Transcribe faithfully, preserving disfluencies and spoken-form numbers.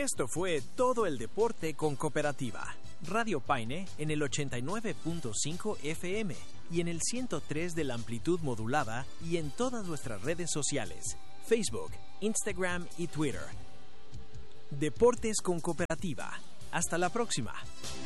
Esto fue Todo el Deporte con Cooperativa. Radio Paine en el ochenta y nueve punto cinco F M y en el ciento tres de la amplitud modulada y en todas nuestras redes sociales, Facebook, Instagram y Twitter. Deportes con Cooperativa. Hasta la próxima.